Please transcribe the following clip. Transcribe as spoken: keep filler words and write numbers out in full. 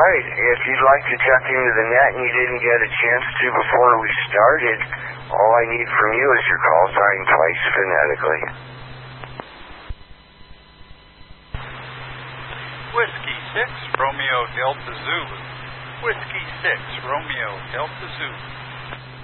right. If you'd like to check into the net and you didn't get a chance to before we started, all I need from you is your call sign twice phonetically. Whiskey six, Romeo Delta Zulu. Whiskey six, Romeo Delta Zulu.